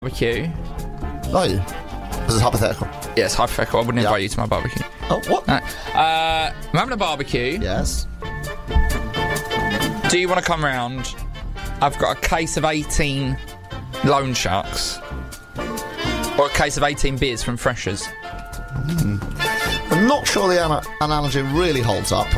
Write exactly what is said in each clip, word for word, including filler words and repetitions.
Barbecue. Are you? This is hypothetical. Yes, hypothetical. I wouldn't Yep. invite you to my barbecue. Oh, what? No. Uh, I'm having a barbecue. Yes. Do you want to come round? I've got a case of eighteen loan sharks. Or a case of eighteen beers from Freshers. Mm. I'm not sure the ana- analogy really holds up.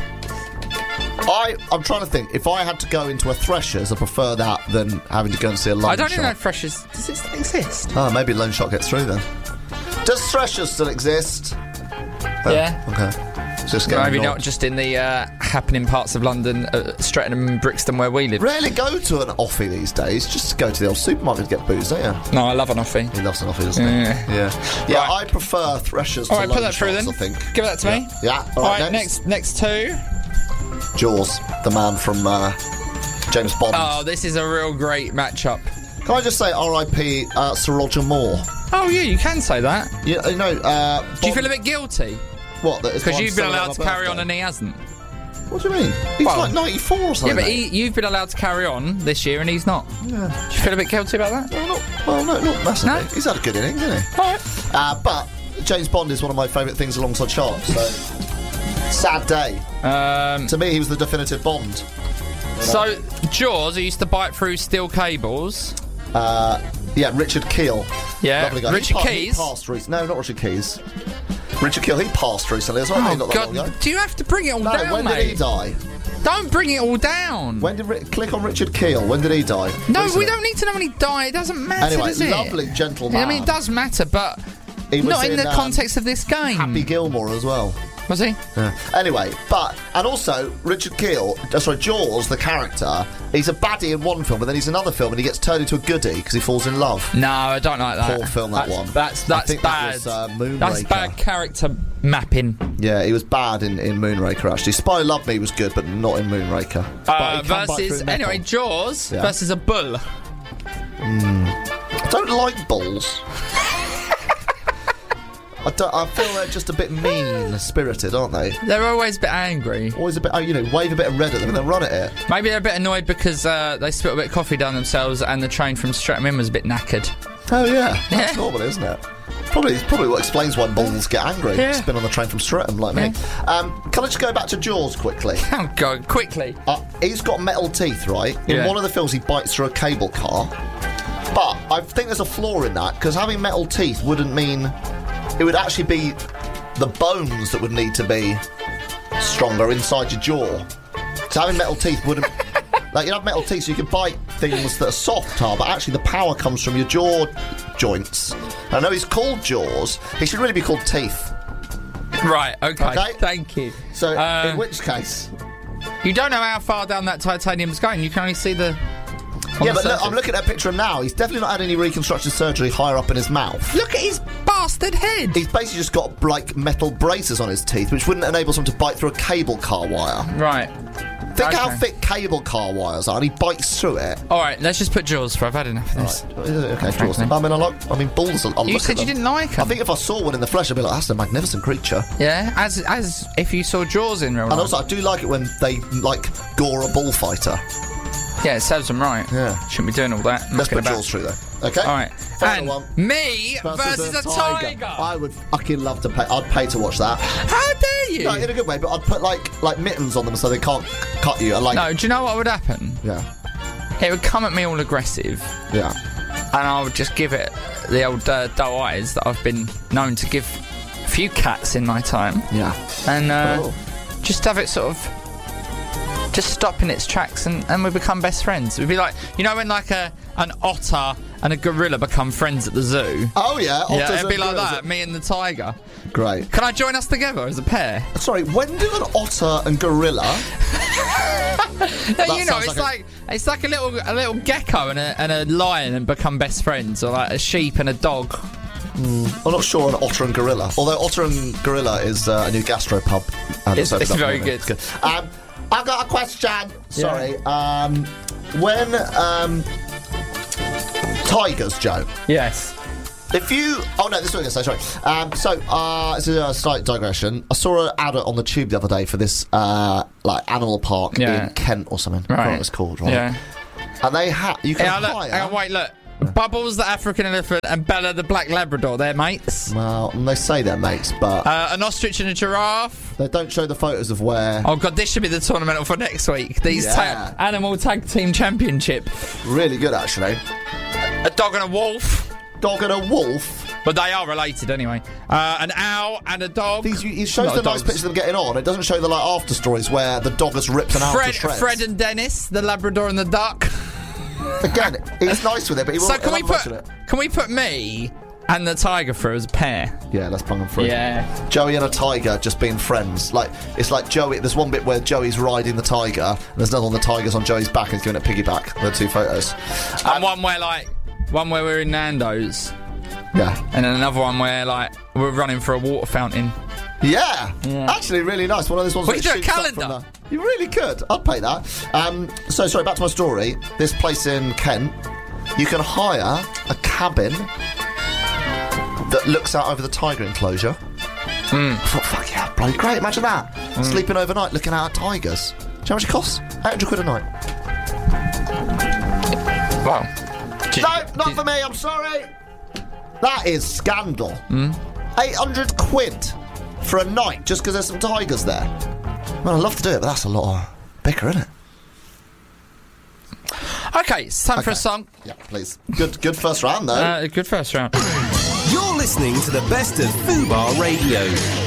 I, I'm trying to think. If I had to go into a Threshers, I prefer that than having to go and see a loan I don't even know shop. if Freshers... Does it still exist? Oh, maybe loan shop gets through then. Does Threshers still exist? Oh, Yeah. Okay. Just getting Maybe ignored. not just in the uh, happening parts of London, uh, Streatham and Brixton where we live. Rarely go to an offie these days. Just go to the old supermarket to get booze, don't you? No, I love an offie. He loves an offie, doesn't Yeah. he? Yeah. Yeah, Right. I prefer Threshers All to right, loan put that through shops, then. I think. Give that to yeah. me. Yeah. All right, next. next, next two. Jaws, the man from uh, James Bond. Oh, this is a real great matchup. Can I just say R I P uh, Sir Roger Moore? Oh, yeah, you can say that. You, you know, uh, Do you Bond- feel a bit guilty? What? That it's Because one you've been celebrating allowed to my carry on birthday? and he hasn't. What do you mean? He's Well, like ninety-four or Yeah, something. but he, you've been allowed to carry on this year and he's not. Yeah. Do you feel a bit guilty about that? Well, not, well, no, not massively. No? He's had a good innings, hasn't he? All right. Uh, but James Bond is one of my favourite things alongside Sharks, so... Sad day. Um, To me, he was the definitive Bond. so, Jaws, who used to bite through steel cables. Uh, yeah, Richard Keel. Yeah, Lovely guy. Richard he pa- Keys. He passed recently. No, not Richard Keys. Richard Keel, he passed recently as well. Oh, not that long God. ago. Do you have to bring it all No, down, when mate? did he die? Don't bring it all down. When did... Ri- click on Richard Keel. When did he die? no, Recently. we don't need to know when he died. It doesn't matter, Anyway, does it? lovely gentleman. I mean, it does matter, but He was not in, the um, context of this game. Happy Gilmore as well. Was he? Yeah. Anyway, but and also Richard Keel, uh, sorry, Jaws, the character, he's a baddie in one film, but then he's in another film and he gets turned into a goodie because he falls in love. No, I don't like that. Poor film, that that's, one. That's I that's think bad. that was, uh, Moonraker. That's bad character mapping. Yeah, he was bad in, in Moonraker actually. Spy Love Me was good, but not in Moonraker. But Uh, he can bite versus through metal. anyway, Jaws Yeah. versus a bull. I don't like bulls. I, don't, I feel they're just a bit mean-spirited, aren't they? They're always a bit angry. Always a bit, oh, you know, wave a bit of red at them and they'll run at it. Maybe they're a bit annoyed because uh, they spilled a bit of coffee down themselves and the train from Streatham Inn was a bit knackered. Oh yeah, that's Yeah. normal, isn't it? Probably, probably what explains why bulls get angry. Yeah. Spin on the train from Streatham like me. Um, can I just go back to Jaws quickly? Oh, God, quickly. Uh, he's got metal teeth, right? In Yeah. one of the films, he bites through a cable car. But I think there's a flaw in that because having metal teeth wouldn't mean it would actually be the bones that would need to be stronger inside your jaw. So having metal teeth wouldn't. Like, you have metal teeth so you can bite things that are soft, are, but actually the power comes from your jaw joints. I know he's called Jaws. He should really be called Teeth. Right, okay. Okay. Thank you. So, Uh, in which case... You don't know how far down that titanium's going. You can only see the... on Yeah, the but look, surface. I'm looking at a picture of him now. He's definitely not had any reconstructive surgery higher up in his mouth. Look at his bastard head. He's basically just got, like, metal braces on his teeth, which wouldn't enable him to bite through a cable car wire. Right. Think Okay. how thick cable car wires are, and he bites through it. All right, let's just put Jaws for. I've had enough of this. Right. Okay, Jaws. Frankly. I mean, I like. I mean, bulls. I'll You look said at you them. didn't like I them. think if I saw one in the flesh, I'd be like, "That's a magnificent creature." Yeah, as as if you saw Jaws in real life. And also, I do like it when they like gore a bullfighter. Yeah, it serves them right. Yeah. Shouldn't be doing all that. Let's Mucking put about. Jaws through though. Okay. All right. Final And one. me versus, a tiger. I would fucking love to pay. I'd pay to watch that. How dare you? No, in a good way, but I'd put like like mittens on them so they can't cut you. I like. No, do you know what would happen? Yeah. It would come at me all aggressive, Yeah. and I would just give it the old uh, doe eyes that I've been known to give a few cats in my time, Yeah. and uh, Oh. just have it sort of just stop in its tracks, and, and we become best friends. We'd be like, you know, when like a an otter and a gorilla become friends at the zoo. Oh yeah. Yeah, otters it'd be and like gorillas. that. Me and the tiger. Great. Can I join us together as a pair? Sorry, when do an otter and gorilla? No, you know, sounds it's like a- like it's like a little a little gecko and a, and a lion and become best friends, or like a sheep and a dog. I'm not sure on otter and gorilla. Although otter and gorilla is uh, a new gastropub. And It's- opened it's up very in London. good. It's good. Um, I've got a question. Sorry. Um, when um, tigers, Joe. Yes. If you... Oh, no, this is what I was going to say, sorry. Um, so, uh, this is a slight digression. I saw an advert on the tube the other day for this, uh, like, animal park Yeah. in Kent or something. I Right. forgot what it's called, right? Yeah. And they ha- you can Yeah, look, hire... hang on, wait, look. Bubbles the African elephant and Bella the black Labrador. They're mates. Well, they say they're mates, but Uh, an ostrich and a giraffe. they don't show the photos of where. Oh god, this should be the tournament for next week. These Yeah. ta- animal tag team championship. Really good, actually. A dog and a wolf. Dog and a wolf. But they are related anyway. Uh, an owl and a dog. These, it shows Not the nice dogs. pictures of them getting on. It doesn't show the like after stories where the dog has ripped an owl Fred, to shreds. Fred and Dennis, the Labrador and the duck. Again, he's nice with it, but he So won't. can we he'll put have much of it. can we put me and the tiger through as a pair? Yeah, let's bung them through. Yeah. Joey and a tiger just being friends. Like it's like Joey. There's one bit where Joey's riding the tiger, and there's another one the tiger's on Joey's back and he's giving it piggyback. The two photos. And one where like one where we're in Nando's, Yeah. and then another one where like we're running for a water fountain. Yeah. Yeah. Actually, really nice. One of those ones. We that could do a shoots up from calendar. the- You really could. I'd pay that. Um, so sorry. Back to my story. This place in Kent, you can hire a cabin that looks out over the tiger enclosure. Mm. I thought, fuck yeah, bloody great. Imagine that. Mm. Sleeping overnight looking out at tigers. Do you know how much it costs? eight hundred quid a night. Wow. No, not for me, I'm sorry. That is scandal. Mm. eight hundred quid for a night just because there's some tigers there. Well, I'd love to do it, but that's a lot of bicker, isn't it? Okay, it's time for a Okay. song. Yeah, please. Good good first round, though. Uh, good first round. You're listening to the best of Fubar Radio.